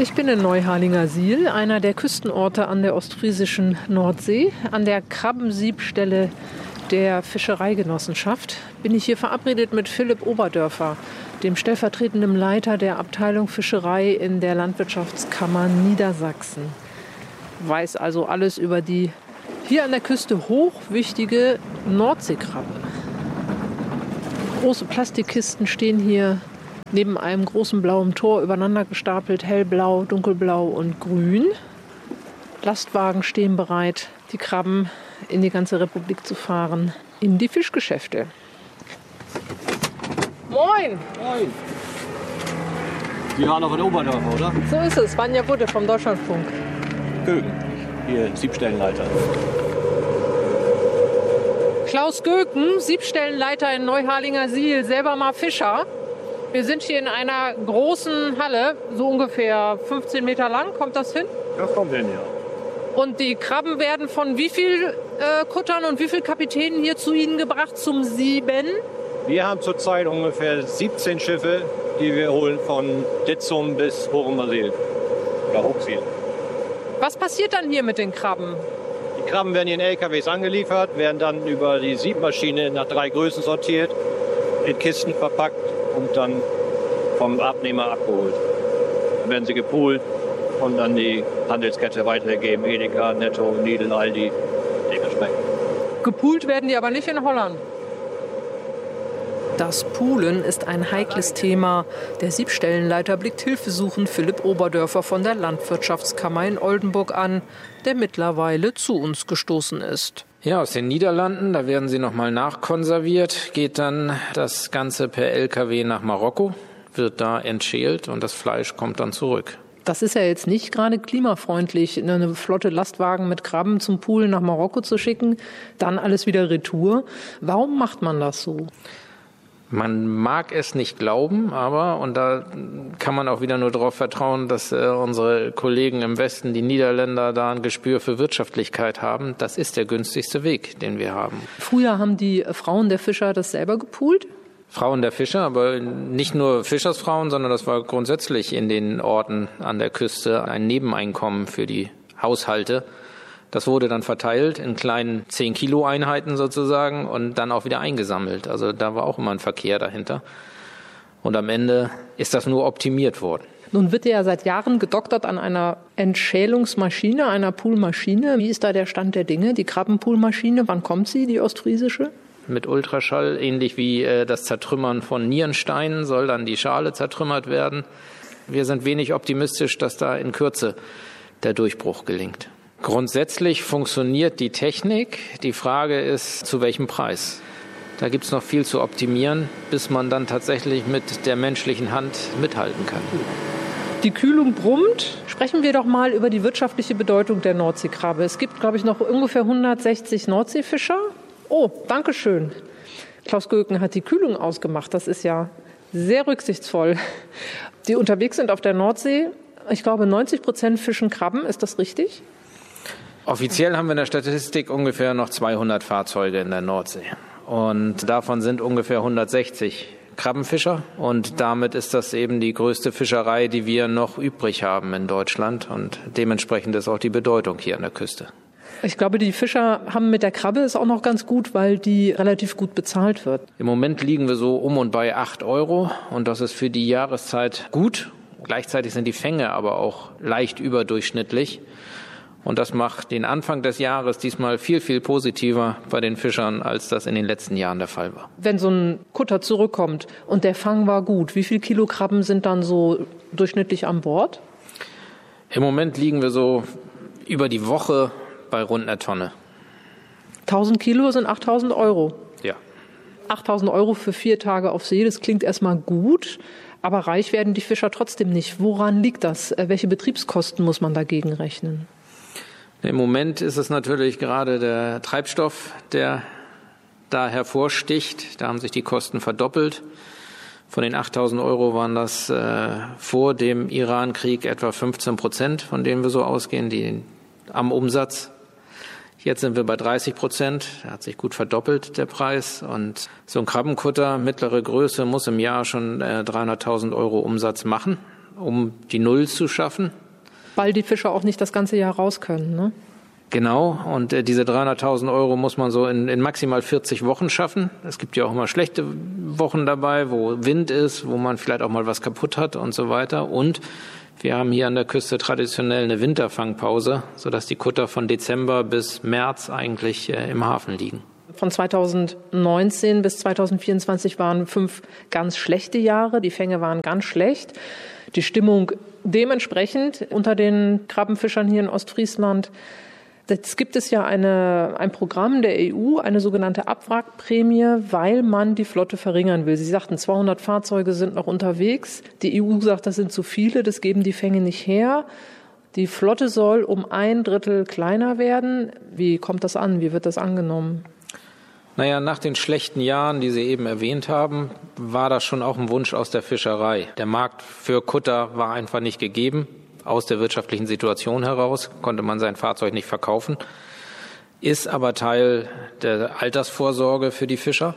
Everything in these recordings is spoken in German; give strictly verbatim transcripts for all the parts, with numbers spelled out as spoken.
Ich bin in Neuharlingersiel, einer der Küstenorte an der ostfriesischen Nordsee. An der Krabbensiebstelle der Fischereigenossenschaft bin ich hier verabredet mit Philipp Oberdörfer, dem stellvertretenden Leiter der Abteilung Fischerei in der Landwirtschaftskammer Niedersachsen. Weiß also alles über die hier an der Küste hochwichtige Nordseekrabbe. Große Plastikkisten stehen hier neben einem großen blauen Tor übereinander gestapelt, hellblau, dunkelblau und grün. Lastwagen stehen bereit, die Krabben in die ganze Republik zu fahren, in die Fischgeschäfte. Moin! Moin! Sie waren noch von Oberdörfer, oder? So ist es, Vanja Budde vom Deutschlandfunk. Göken, hier Siebstellenleiter. Klaus Göken, Siebstellenleiter in Neuharlingersiel, selber mal Fischer. Wir sind hier in einer großen Halle, so ungefähr fünfzehn Meter lang. Kommt das hin? Das kommt hin, ja. Und die Krabben werden von wie viel äh, Kuttern und wie viel Kapitänen hier zu Ihnen gebracht zum Sieben? Wir haben zurzeit ungefähr siebzehn Schiffe, die wir holen von Ditzum bis Horumersiel oder Hochsiel. Was passiert dann hier mit den Krabben? Die Krabben werden in L K Ws angeliefert, werden dann über die Siebmaschine nach drei Größen sortiert, in Kisten verpackt und dann vom Abnehmer abgeholt. Dann werden sie gepoolt und an die Handelskette weitergegeben. Edeka, Netto, Lidl, Aldi, dementsprechend. Gepoolt werden die aber nicht in Holland. Das Poolen ist ein heikles Thema. Der Siebstellenleiter blickt hilfesuchend Philipp Oberdörfer von der Landwirtschaftskammer in Oldenburg an, der mittlerweile zu uns gestoßen ist. Ja, aus den Niederlanden, da werden sie nochmal nachkonserviert, geht dann das Ganze per L K W nach Marokko, wird da entschält und das Fleisch kommt dann zurück. Das ist ja jetzt nicht gerade klimafreundlich, eine flotte Lastwagen mit Krabben zum Poolen nach Marokko zu schicken, dann alles wieder retour. Warum macht man das so? Man mag es nicht glauben, aber, und da kann man auch wieder nur darauf vertrauen, dass äh, unsere Kollegen im Westen, die Niederländer, da ein Gespür für Wirtschaftlichkeit haben. Das ist der günstigste Weg, den wir haben. Früher haben die Frauen der Fischer das selber gepoolt? Frauen der Fischer, aber nicht nur Fischersfrauen, sondern das war grundsätzlich in den Orten an der Küste ein Nebeneinkommen für die Haushalte. Das wurde dann verteilt in kleinen zehn Kilo Einheiten sozusagen und dann auch wieder eingesammelt. Also da war auch immer ein Verkehr dahinter. Und am Ende ist das nur optimiert worden. Nun wird ja seit Jahren gedoktert an einer Entschälungsmaschine, einer Poolmaschine. Wie ist da der Stand der Dinge? Die Krabbenpoolmaschine, wann kommt sie, die ostfriesische? Mit Ultraschall, ähnlich wie äh, das Zertrümmern von Nierensteinen, soll dann die Schale zertrümmert werden. Wir sind wenig optimistisch, dass da in Kürze der Durchbruch gelingt. Grundsätzlich funktioniert die Technik. Die Frage ist, zu welchem Preis? Da gibt es noch viel zu optimieren, bis man dann tatsächlich mit der menschlichen Hand mithalten kann. Die Kühlung brummt. Sprechen wir doch mal über die wirtschaftliche Bedeutung der Nordseekrabbe. Es gibt, glaube ich, noch ungefähr hundertsechzig Nordseefischer. Oh, danke schön. Klaus Göken hat die Kühlung ausgemacht. Das ist ja sehr rücksichtsvoll. Die unterwegs sind auf der Nordsee. Ich glaube, neunzig Prozent fischen Krabben. Ist das richtig? Offiziell haben wir in der Statistik ungefähr noch zweihundert Fahrzeuge in der Nordsee. Und davon sind ungefähr hundertsechzig Krabbenfischer. Und damit ist das eben die größte Fischerei, die wir noch übrig haben in Deutschland. Und dementsprechend ist auch die Bedeutung hier an der Küste. Ich glaube, die Fischer haben mit der Krabbe es auch noch ganz gut, weil die relativ gut bezahlt wird. Im Moment liegen wir so um und bei acht Euro. Und das ist für die Jahreszeit gut. Gleichzeitig sind die Fänge aber auch leicht überdurchschnittlich. Und das macht den Anfang des Jahres diesmal viel, viel positiver bei den Fischern, als das in den letzten Jahren der Fall war. Wenn so ein Kutter zurückkommt und der Fang war gut, wie viel Kilo Krabben sind dann so durchschnittlich an Bord? Im Moment liegen wir so über die Woche bei rund einer Tonne. tausend Kilo sind achttausend Euro. Ja. achttausend Euro für vier Tage auf See, das klingt erstmal gut. Aber reich werden die Fischer trotzdem nicht. Woran liegt das? Welche Betriebskosten muss man dagegen rechnen? Im Moment ist es natürlich gerade der Treibstoff, der da hervorsticht. Da haben sich die Kosten verdoppelt. Von den achttausend Euro waren das äh, vor dem Iran-Krieg etwa fünfzehn Prozent, von denen wir so ausgehen, die am Umsatz. Jetzt sind wir bei dreißig Prozent. Da hat sich gut verdoppelt, der Preis. Und so ein Krabbenkutter, mittlere Größe, muss im Jahr schon äh, dreihunderttausend Euro Umsatz machen. um die Null zu schaffen. Weil die Fischer auch nicht das ganze Jahr raus können, ne? Genau, und äh, diese dreihunderttausend Euro muss man so in, in maximal vierzig Wochen schaffen. Es gibt ja auch immer schlechte Wochen dabei, wo Wind ist, wo man vielleicht auch mal was kaputt hat und so weiter. Und wir haben hier an der Küste traditionell eine Winterfangpause, sodass die Kutter von Dezember bis März eigentlich äh, im Hafen liegen. Von zweitausendneunzehn bis zweitausendvierundzwanzig waren fünf ganz schlechte Jahre. Die Fänge waren ganz schlecht. Die Stimmung dementsprechend unter den Krabbenfischern hier in Ostfriesland. Jetzt gibt es ja eine, ein Programm der E U, eine sogenannte Abwrackprämie, weil man die Flotte verringern will. Sie sagten, zweihundert Fahrzeuge sind noch unterwegs. Die E U sagt, das sind zu viele, das geben die Fänge nicht her. Die Flotte soll um ein Drittel kleiner werden. Wie kommt das an? Wie wird das angenommen? Naja, nach den schlechten Jahren, die Sie eben erwähnt haben, war das schon auch ein Wunsch aus der Fischerei. Der Markt für Kutter war einfach nicht gegeben. Aus der wirtschaftlichen Situation heraus konnte man sein Fahrzeug nicht verkaufen, ist aber Teil der Altersvorsorge für die Fischer.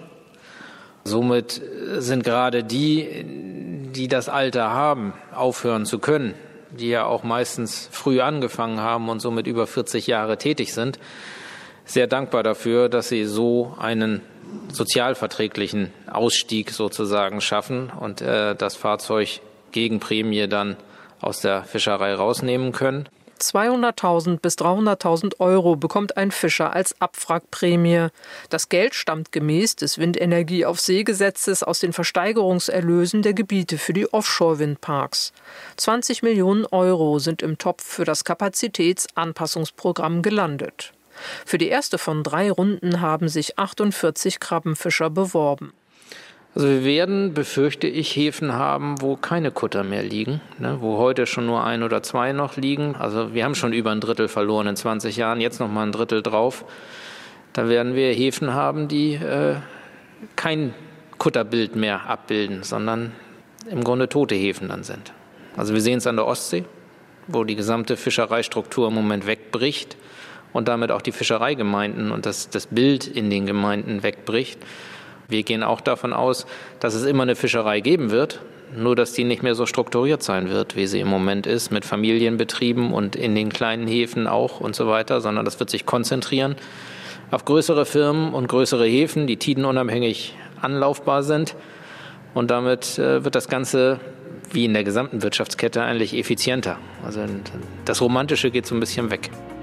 Somit sind gerade die, die das Alter haben, aufhören zu können, die ja auch meistens früh angefangen haben und somit über vierzig Jahre tätig sind, sehr dankbar dafür, dass sie so einen sozialverträglichen Ausstieg sozusagen schaffen und äh, das Fahrzeug gegen Prämie dann aus der Fischerei rausnehmen können. zweihunderttausend bis dreihunderttausend Euro bekommt ein Fischer als Abwrackprämie. Das Geld stammt gemäß des Windenergie-auf-See-Gesetzes aus den Versteigerungserlösen der Gebiete für die Offshore-Windparks. zwanzig Millionen Euro sind im Topf für das Kapazitätsanpassungsprogramm gelandet. Für die erste von drei Runden haben sich achtundvierzig Krabbenfischer beworben. Also wir werden, befürchte ich, Häfen haben, wo keine Kutter mehr liegen, ne, wo heute schon nur ein oder zwei noch liegen. Also wir haben schon über ein Drittel verloren in zwanzig Jahren, jetzt noch mal ein Drittel drauf. Da werden wir Häfen haben, die äh, kein Kutterbild mehr abbilden, sondern im Grunde tote Häfen dann sind. Also wir sehen es an der Ostsee, wo die gesamte Fischereistruktur im Moment wegbricht und damit auch die Fischereigemeinden und das, das Bild in den Gemeinden wegbricht. Wir gehen auch davon aus, dass es immer eine Fischerei geben wird, nur dass die nicht mehr so strukturiert sein wird, wie sie im Moment ist, mit Familienbetrieben und in den kleinen Häfen auch und so weiter, sondern das wird sich konzentrieren auf größere Firmen und größere Häfen, die tidenunabhängig anlaufbar sind. Und damit äh, wird das Ganze, wie in der gesamten Wirtschaftskette, eigentlich effizienter. Also das Romantische geht so ein bisschen weg.